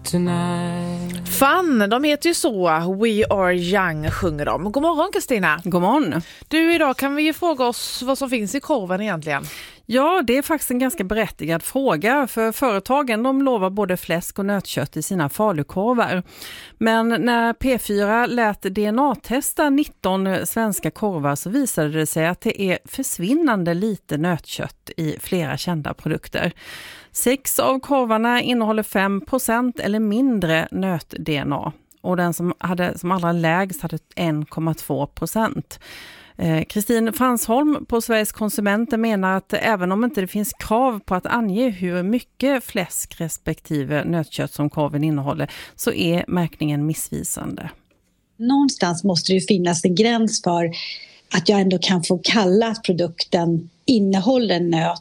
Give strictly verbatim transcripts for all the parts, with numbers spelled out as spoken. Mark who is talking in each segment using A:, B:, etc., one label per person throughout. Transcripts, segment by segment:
A: tonight.
B: Fun, de heter ju så. We are young sjunger de. God morgon Kristina.
C: God morgon.
B: Du, idag kan vi ju fråga oss vad som finns i korven egentligen.
C: Ja, det är faktiskt en ganska berättigad fråga, för företagen de lovar både fläsk och nötkött i sina falukorvar. Men när P fyra lät D N A-testa nitton svenska korvar så visade det sig att det är försvinnande lite nötkött i flera kända produkter. Sex av korvarna innehåller fem procent eller mindre nöt-D N A och den som hade som allra lägst hade en komma två procent. Kristin Fransholm på Sveriges konsumenter menar att även om inte det finns krav på att ange hur mycket fläsk respektive nötkött som korven innehåller så är märkningen missvisande.
D: Någonstans måste det ju finnas en gräns för att jag ändå kan få kalla att produkten innehåller nöt.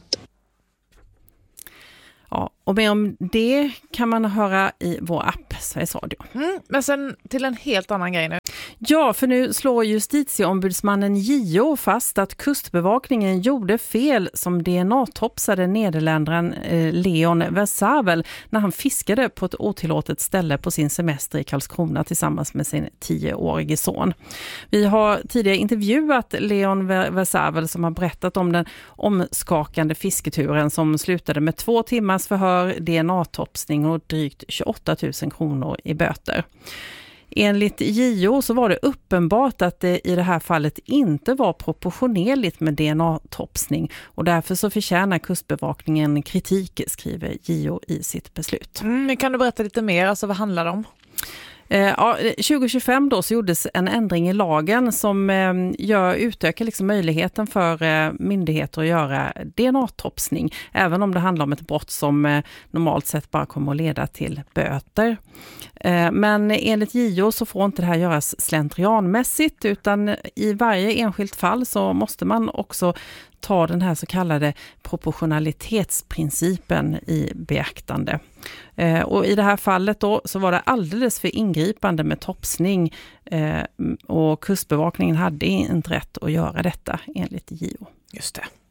C: Ja, och mer om det kan man höra i vår app Sveriges Radio.
B: Mm, men sen till en helt annan grej nu.
C: Ja, för nu slår justitieombudsmannen J O fast att kustbevakningen gjorde fel som D N A-topsade nederländaren eh, Leon Versavel när han fiskade på ett otillåtet ställe på sin semester i Karlskrona tillsammans med sin tioårige son. Vi har tidigare intervjuat Leon Versavel som har berättat om den omskakande fisketuren som slutade med två timmars förhör, D N A-topsning och drygt tjugoåtta tusen kronor i böter. Enligt J O så var det uppenbart att det i det här fallet inte var proportionerligt med D N A-topsning och därför så förtjänar kustbevakningen kritik, skriver J O i sitt beslut.
B: Mm, kan du berätta lite mer, alltså vad handlar det om?
C: Ja, tjugo tjugofem då så gjordes en ändring i lagen som gör, utökar liksom möjligheten för myndigheter att göra D N A-topsning även om det handlar om ett brott som normalt sett bara kommer att leda till böter. Men enligt J O så får inte det här göras slentrianmässigt utan i varje enskilt fall så måste man också ta den här så kallade proportionalitetsprincipen i beaktande. Eh, och i det här fallet då så var det alldeles för ingripande med topsning eh, och kustbevakningen hade inte rätt att göra detta enligt J O.
B: Just det.